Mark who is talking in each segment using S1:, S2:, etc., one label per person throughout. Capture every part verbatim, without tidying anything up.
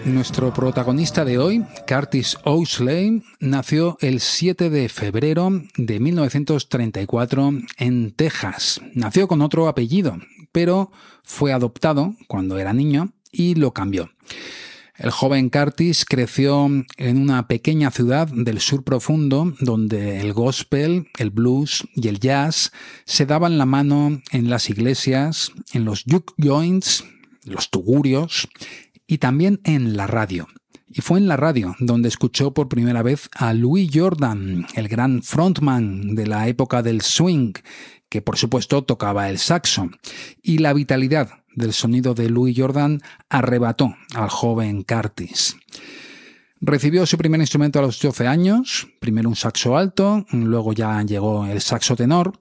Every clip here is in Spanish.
S1: Nuestro protagonista de hoy, Curtis Owsley, nació el siete de febrero de mil novecientos treinta y cuatro en Texas. Nació con otro apellido, pero fue adoptado cuando era niño y lo cambió. El joven Curtis creció en una pequeña ciudad del sur profundo donde el gospel, el blues y el jazz se daban la mano en las iglesias, en los juke joints, los tugurios y también en la radio. Y fue en la radio donde escuchó por primera vez a Louis Jordan, el gran frontman de la época del swing, que por supuesto tocaba el saxo. Y la vitalidad del sonido de Louis Jordan arrebató al joven Curtis. Recibió su primer instrumento a los doce años, primero un saxo alto, luego ya llegó el saxo tenor.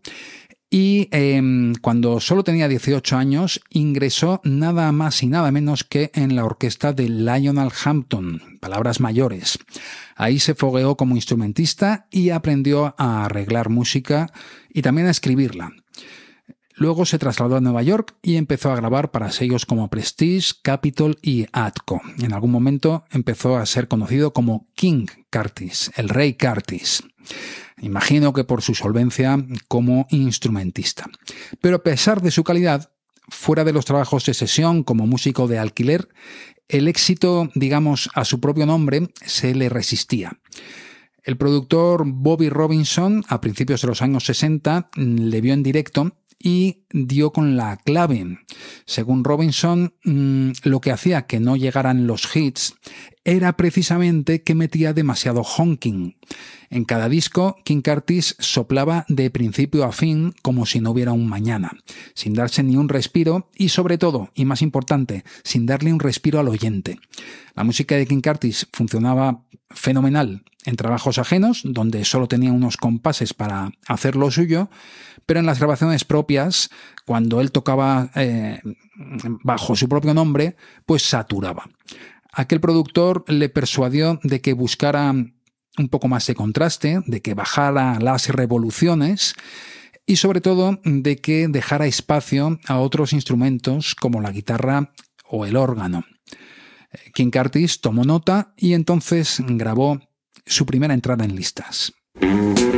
S1: Y eh, cuando solo tenía dieciocho años, ingresó nada más y nada menos que en la orquesta de Lionel Hampton, palabras mayores. Ahí se fogueó como instrumentista y aprendió a arreglar música y también a escribirla. Luego se trasladó a Nueva York y empezó a grabar para sellos como Prestige, Capitol y Atco. En algún momento empezó a ser conocido como King Curtis, el rey Curtis. Imagino que por su solvencia como instrumentista. Pero a pesar de su calidad, fuera de los trabajos de sesión como músico de alquiler, el éxito, digamos, a su propio nombre, se le resistía. El productor Bobby Robinson, a principios de los años sesenta, le vio en directo y dio con la clave. Según Robinson, mmm, lo que hacía que no llegaran los hits era precisamente que metía demasiado honking. En cada disco, King Curtis soplaba de principio a fin como si no hubiera un mañana, sin darse ni un respiro y, sobre todo, y más importante, sin darle un respiro al oyente. La música de King Curtis funcionaba fenomenal en trabajos ajenos, donde solo tenía unos compases para hacer lo suyo, pero en las grabaciones propias, cuando él tocaba eh, bajo su propio nombre, pues saturaba. Aquel productor le persuadió de que buscara un poco más de contraste, de que bajara las revoluciones y sobre todo de que dejara espacio a otros instrumentos como la guitarra o el órgano. King Curtis tomó nota y entonces grabó su primera entrada en listas.